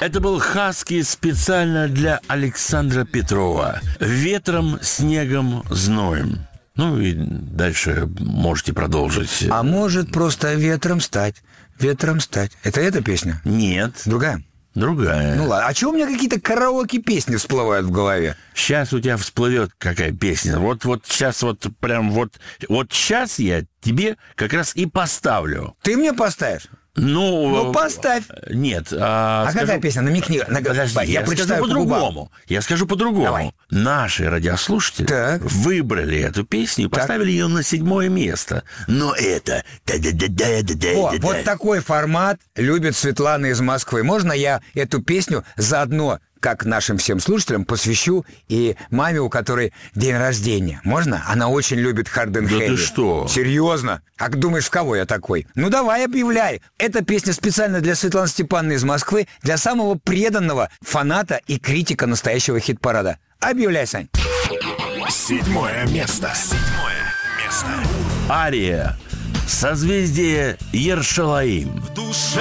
Это был «Хаски» специально для Александра Петрова. «Ветром, снегом, зноем». Ну и дальше можете продолжить. А может просто ветром стать. Ветром стать. Это эта песня? Нет. Другая? Другая. Ну ладно. А чего у меня какие-то караоке-песни всплывают в голове? Сейчас у тебя всплывет какая песня. Вот сейчас вот прям вот сейчас я тебе как раз и поставлю. Ты мне поставишь? Ну, поставь. Нет. Какая песня? Намекни. Подожди, я скажу по-другому. Я скажу по-другому. Давай. Наши радиослушатели выбрали эту песню и поставили ее на 7-е место. Но это... Вот такой формат любит Светлана из Москвы. Можно я эту песню заодно, как нашим всем слушателям, посвящу и маме, у которой день рождения? Можно? Она очень любит Hard and Heavy. Да ты что? Серьезно? А думаешь, в кого я такой? Ну давай, объявляй. Эта песня специально для Светланы Степановны из Москвы, для самого преданного фаната и критика настоящего хит-парада. Объявляй, Сань. 7-е место. Ария. Созвездие Ершалаим. В душе